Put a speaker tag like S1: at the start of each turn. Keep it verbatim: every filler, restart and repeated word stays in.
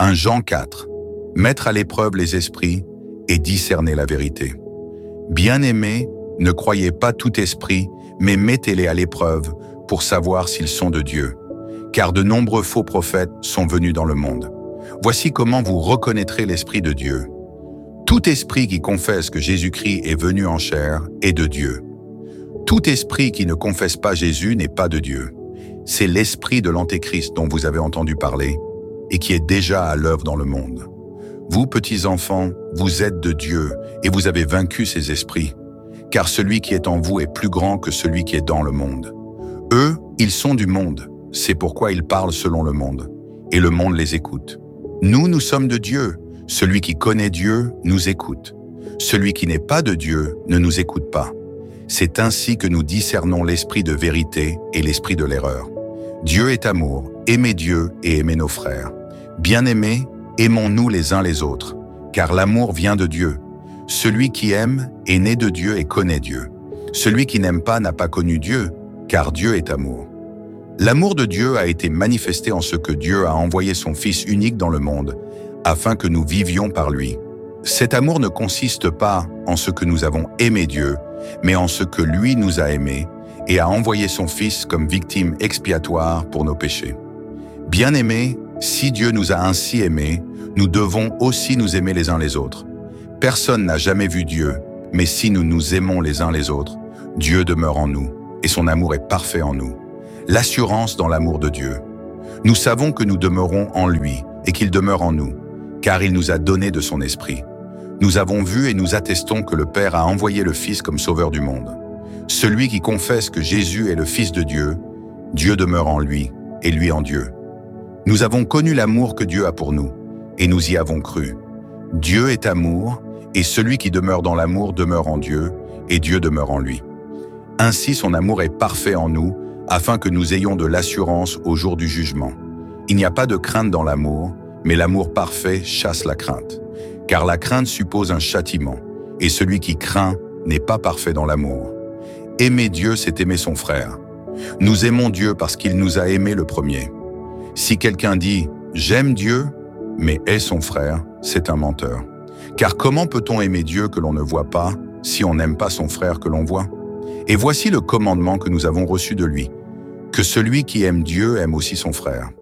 S1: un Jean quatre. Mettre à l'épreuve les esprits et discerner la vérité. Bien-aimés, ne croyez pas tout esprit, mais mettez-les à l'épreuve pour savoir s'ils sont de Dieu. Car de nombreux faux prophètes sont venus dans le monde. Voici comment vous reconnaîtrez l'Esprit de Dieu. Tout esprit qui confesse que Jésus-Christ est venu en chair est de Dieu. Tout esprit qui ne confesse pas Jésus n'est pas de Dieu. C'est l'esprit de l'Antéchrist dont vous avez entendu parler et qui est déjà à l'œuvre dans le monde. Vous, petits enfants, vous êtes de Dieu et vous avez vaincu ces esprits, car celui qui est en vous est plus grand que celui qui est dans le monde. Eux, ils sont du monde, c'est pourquoi ils parlent selon le monde, et le monde les écoute. Nous, nous sommes de Dieu. Celui qui connaît Dieu nous écoute. Celui qui n'est pas de Dieu ne nous écoute pas. C'est ainsi que nous discernons l'esprit de vérité et l'esprit de l'erreur. Dieu est amour, aimez Dieu et aimez nos frères. Bien-aimés, aimons-nous les uns les autres, car l'amour vient de Dieu. Celui qui aime est né de Dieu et connaît Dieu. Celui qui n'aime pas n'a pas connu Dieu, car Dieu est amour. L'amour de Dieu a été manifesté en ce que Dieu a envoyé son Fils unique dans le monde, afin que nous vivions par lui. Cet amour ne consiste pas en ce que nous avons aimé Dieu, mais en ce que lui nous a aimés et a envoyé son Fils comme victime expiatoire pour nos péchés. Bien-aimés, si Dieu nous a ainsi aimés, nous devons aussi nous aimer les uns les autres. Personne n'a jamais vu Dieu, mais si nous nous aimons les uns les autres, Dieu demeure en nous, et son amour est parfait en nous. L'assurance dans l'amour de Dieu. Nous savons que nous demeurons en lui et qu'il demeure en nous, car il nous a donné de son esprit. Nous avons vu et nous attestons que le Père a envoyé le Fils comme sauveur du monde. Celui qui confesse que Jésus est le Fils de Dieu, Dieu demeure en lui et lui en Dieu. Nous avons connu l'amour que Dieu a pour nous, et nous y avons cru. Dieu est amour, et celui qui demeure dans l'amour demeure en Dieu, et Dieu demeure en lui. Ainsi son amour est parfait en nous, afin que nous ayons de l'assurance au jour du jugement. Il n'y a pas de crainte dans l'amour, mais l'amour parfait chasse la crainte. Car la crainte suppose un châtiment, et celui qui craint n'est pas parfait dans l'amour. Aimer Dieu, c'est aimer son frère. Nous aimons Dieu parce qu'il nous a aimés le premier. Si quelqu'un dit « j'aime Dieu », mais est son frère, c'est un menteur. Car comment peut-on aimer Dieu que l'on ne voit pas si on n'aime pas son frère que l'on voit? Et voici le commandement que nous avons reçu de lui, que celui qui aime Dieu aime aussi son frère.